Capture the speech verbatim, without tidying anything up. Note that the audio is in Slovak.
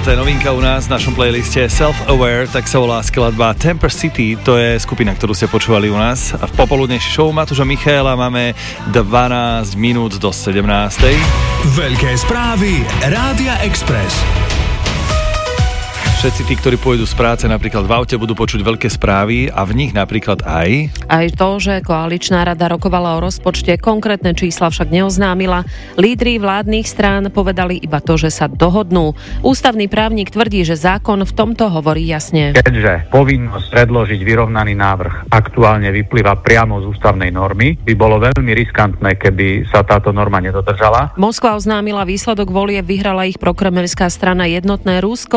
toto je novinka u nás v našom playliste Self-Aware, tak sa volá skladba Temper City, to je skupina, ktorú ste počúvali u nás. A v popoludnejšej show Matúša Michaela máme dvanásť minút do sedemnástej. Veľké správy Rádia Express. Všetci tí, ktorí pôjdu z práce napríklad v aute, budú počuť veľké správy a v nich napríklad aj... Aj to, že koaličná rada rokovala o rozpočte, konkrétne čísla však neoznámila. Lídri vládnych strán povedali iba to, že sa dohodnú. Ústavný právnik tvrdí, že zákon v tomto hovorí jasne. Keďže povinnosť predložiť vyrovnaný návrh aktuálne vyplýva priamo z ústavnej normy, by bolo veľmi riskantné, keby sa táto norma nedodržala. Moskva oznámila výsledok volieb, vyhrala ich prokremelská strana Jednotné Rusko.